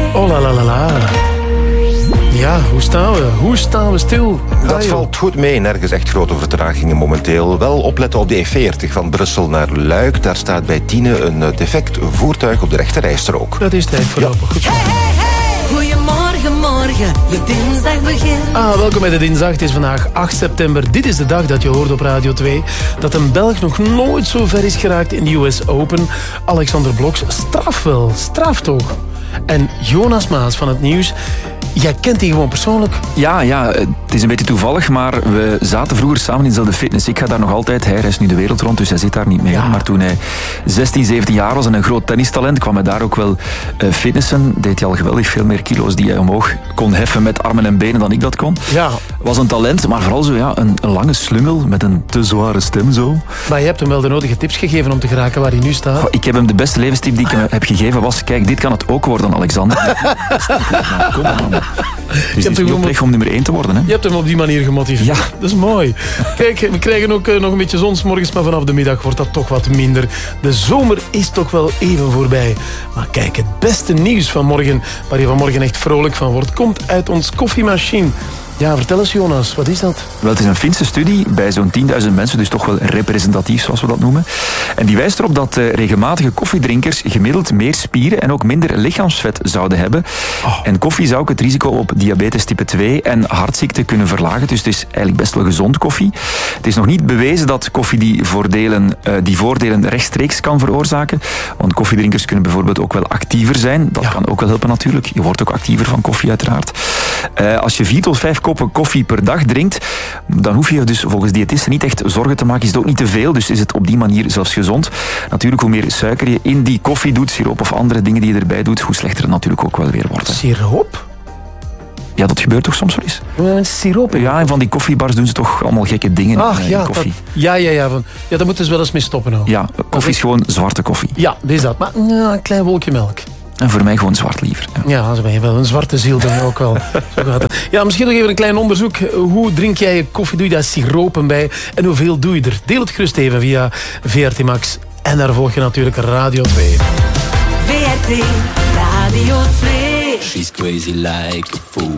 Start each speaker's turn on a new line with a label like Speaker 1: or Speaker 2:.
Speaker 1: Oh la la la la. Ja, hoe staan we stil?
Speaker 2: Dat valt goed mee. Nergens echt grote vertragingen momenteel. Wel opletten op de E40 van Brussel naar Luik. Daar staat bij Tiene een defect voertuig op de rechterrijstrook.
Speaker 1: Dat is tijd voorlopig. Goed zo.
Speaker 3: Goedemorgen, morgen. Je dinsdag begint.
Speaker 1: Welkom bij de dinsdag. Het is vandaag 8 september. Dit is de dag dat je hoort op Radio 2 dat een Belg nog nooit zo ver is geraakt in de US Open. Alexander Blok's straf toch. En Jonas Maas van het Nieuws. Jij kent die gewoon persoonlijk?
Speaker 4: Ja, het is een beetje toevallig, maar we zaten vroeger samen in dezelfde fitness. Ik ga daar nog altijd, hij reist nu de wereld rond, dus hij zit daar niet meer. Ja. Maar toen hij 16, 17 jaar was en een groot tennistalent, kwam hij daar ook wel fitnessen. Deed hij al geweldig veel meer kilo's die hij omhoog kon heffen met armen en benen dan ik dat kon. Ja. Was een talent, maar vooral zo een lange slungel met een te zware stem zo.
Speaker 1: Maar je hebt hem wel de nodige tips gegeven om te geraken waar hij nu staat?
Speaker 4: Ik heb hem de beste levenstip die ik hem heb gegeven was, kijk, dit kan het ook worden, Alexander. Kom aan. Dus het is niet op weg om nummer 1 te worden. Hè?
Speaker 1: Je hebt hem op die manier gemotiveerd. Ja. Dat is mooi. Kijk, we krijgen ook nog een beetje zon 's morgens, maar vanaf de middag wordt dat toch wat minder. De zomer is toch wel even voorbij. Maar kijk, het beste nieuws van morgen, waar je vanmorgen echt vrolijk van wordt, komt uit ons koffiemachine. Ja, vertel eens Jonas, wat is dat?
Speaker 4: Wel, het is een Finse studie bij zo'n 10.000 mensen, dus toch wel representatief zoals we dat noemen. En die wijst erop dat regelmatige koffiedrinkers gemiddeld meer spieren en ook minder lichaamsvet zouden hebben. Oh. En koffie zou ook het risico op diabetes type 2 en hartziekte kunnen verlagen. Dus het is eigenlijk best wel gezond koffie. Het is nog niet bewezen dat koffie die voordelen rechtstreeks kan veroorzaken. Want koffiedrinkers kunnen bijvoorbeeld ook wel actiever zijn. Dat kan ook wel helpen natuurlijk. Je wordt ook actiever van koffie uiteraard. Als je 4 tot 5 koppen koffie per dag drinkt, dan hoef je dus volgens diëtisten niet echt zorgen te maken. Is het ook niet te veel, dus is het op die manier zelfs gezond. Natuurlijk, hoe meer suiker je in die koffie doet, siroop of andere dingen die je erbij doet, hoe slechter het natuurlijk ook wel weer wordt.
Speaker 1: Siroop?
Speaker 4: Ja, dat gebeurt toch soms wel eens?
Speaker 1: Siroop?
Speaker 4: Ja, en van die koffiebars doen ze toch allemaal gekke dingen in koffie.
Speaker 1: Ja, daar moeten ze wel eens mee stoppen. Nou.
Speaker 4: Ja, koffie is gewoon zwarte koffie.
Speaker 1: Ja, dat is dat. Maar een klein wolkje melk.
Speaker 4: En voor mij gewoon zwart liever.
Speaker 1: Ja, als ben je wel een zwarte ziel, ben je ook wel. Zo gaat het. Ja, misschien nog even een klein onderzoek. Hoe drink jij je koffie? Doe je daar siropen bij? En hoeveel doe je er? Deel het gerust even via VRT Max. En daar volg je natuurlijk Radio 2.
Speaker 3: VRT Radio 2.
Speaker 5: She's crazy like a fool.